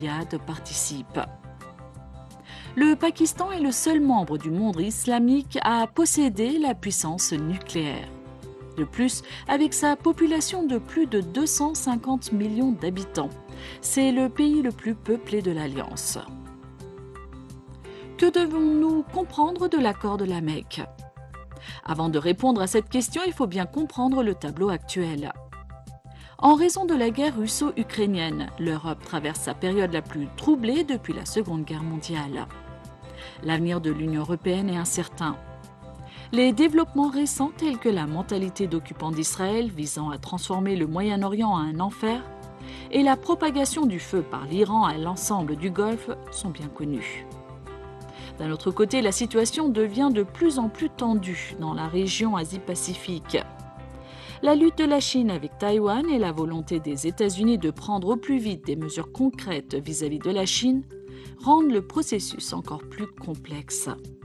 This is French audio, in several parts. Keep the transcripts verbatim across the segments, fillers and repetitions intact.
Riyad participe. Le Pakistan est le seul membre du monde islamique à posséder la puissance nucléaire. De plus, avec sa population de plus de deux cent cinquante millions d'habitants, c'est le pays le plus peuplé de l'Alliance. Que devons-nous comprendre de l'accord de la Mecque ? Avant de répondre à cette question, il faut bien comprendre le tableau actuel. En raison de la guerre russo-ukrainienne, l'Europe traverse sa période la plus troublée depuis la Seconde Guerre mondiale. L'avenir de l'Union européenne est incertain. Les développements récents tels que la mentalité d'occupant d'Israël visant à transformer le Moyen-Orient en un enfer et la propagation du feu par l'Iran à l'ensemble du Golfe sont bien connus. D'un autre côté, la situation devient de plus en plus tendue dans la région Asie-Pacifique. La lutte de la Chine avec Taïwan et la volonté des États-Unis de prendre au plus vite des mesures concrètes vis-à-vis de la Chine rendent le processus encore plus complexe.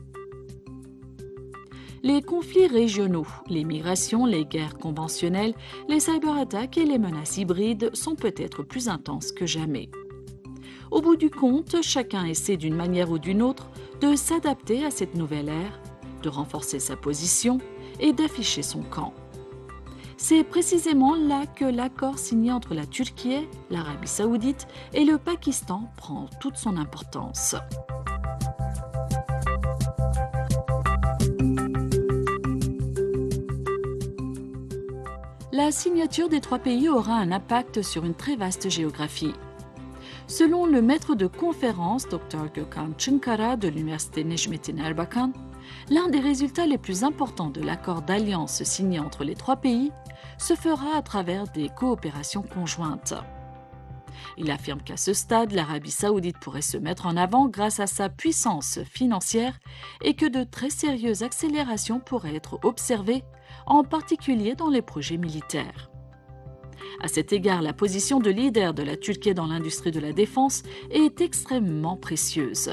Les conflits régionaux, les migrations, les guerres conventionnelles, les cyberattaques et les menaces hybrides sont peut-être plus intenses que jamais. Au bout du compte, chacun essaie d'une manière ou d'une autre de s'adapter à cette nouvelle ère, de renforcer sa position et d'afficher son camp. C'est précisément là que l'accord signé entre la Turquie, l'Arabie saoudite et le Pakistan prend toute son importance. La signature des trois pays aura un impact sur une très vaste géographie. Selon le maître de conférence, docteur Gökhan Çankara de l'université Necmettin Erbakan, l'un des résultats les plus importants de l'accord d'alliance signé entre les trois pays se fera à travers des coopérations conjointes. Il affirme qu'à ce stade, l'Arabie saoudite pourrait se mettre en avant grâce à sa puissance financière et que de très sérieuses accélérations pourraient être observées, en particulier dans les projets militaires. À cet égard, la position de leader de la Turquie dans l'industrie de la défense est extrêmement précieuse.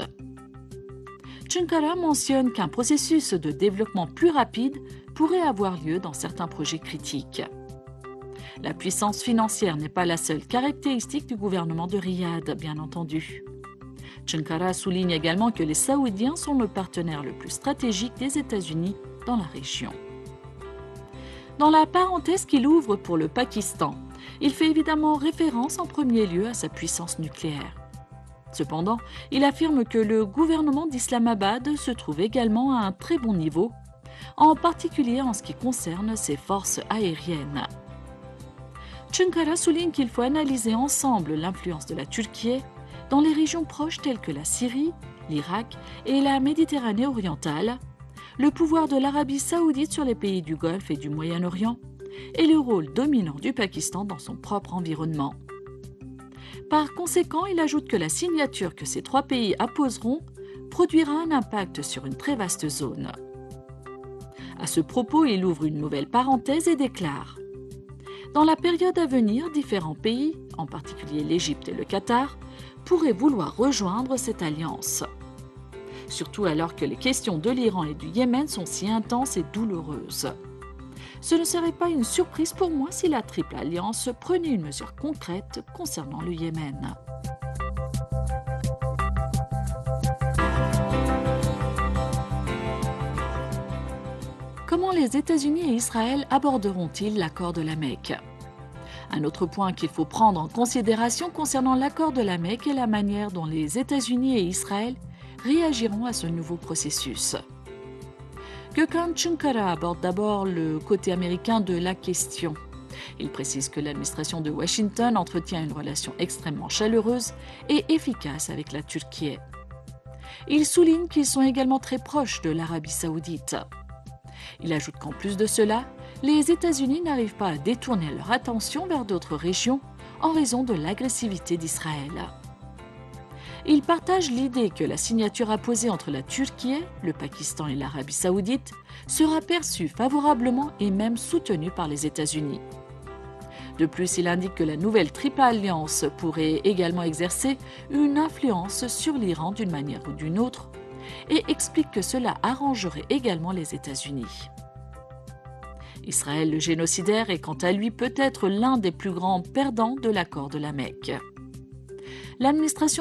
Çankara mentionne qu'un processus de développement plus rapide pourrait avoir lieu dans certains projets critiques. La puissance financière n'est pas la seule caractéristique du gouvernement de Riyad, bien entendu. Çankara souligne également que les Saoudiens sont le partenaire le plus stratégique des États-Unis dans la région. Dans la parenthèse qu'il ouvre pour le Pakistan, il fait évidemment référence en premier lieu à sa puissance nucléaire. Cependant, il affirme que le gouvernement d'Islamabad se trouve également à un très bon niveau, en particulier en ce qui concerne ses forces aériennes. Çankara souligne qu'il faut analyser ensemble l'influence de la Turquie dans les régions proches telles que la Syrie, l'Irak et la Méditerranée orientale, le pouvoir de l'Arabie saoudite sur les pays du Golfe et du Moyen-Orient et le rôle dominant du Pakistan dans son propre environnement. Par conséquent, il ajoute que la signature que ces trois pays apposeront produira un impact sur une très vaste zone. À ce propos, il ouvre une nouvelle parenthèse et déclare : dans la période à venir, différents pays, en particulier l'Égypte et le Qatar, pourraient vouloir rejoindre cette alliance. Surtout alors que les questions de l'Iran et du Yémen sont si intenses et douloureuses. Ce ne serait pas une surprise pour moi si la Triple Alliance prenait une mesure concrète concernant le Yémen. Comment les États-Unis et Israël aborderont-ils l'accord de la Mecque ? Un autre point qu'il faut prendre en considération concernant l'accord de la Mecque est la manière dont les États-Unis et Israël réagiront à ce nouveau processus. Gökhan Çankara aborde d'abord le côté américain de la question. Il précise que l'administration de Washington entretient une relation extrêmement chaleureuse et efficace avec la Turquie. Il souligne qu'ils sont également très proches de l'Arabie saoudite. Il ajoute qu'en plus de cela, les États-Unis n'arrivent pas à détourner leur attention vers d'autres régions en raison de l'agressivité d'Israël. Il partage l'idée que la signature apposée entre la Turquie, le Pakistan et l'Arabie saoudite sera perçue favorablement et même soutenue par les États-Unis. De plus, il indique que la nouvelle Triple Alliance pourrait également exercer une influence sur l'Iran d'une manière ou d'une autre et explique que cela arrangerait également les États-Unis. Israël le génocidaire est quant à lui peut-être l'un des plus grands perdants de l'accord de la Mecque. L'administration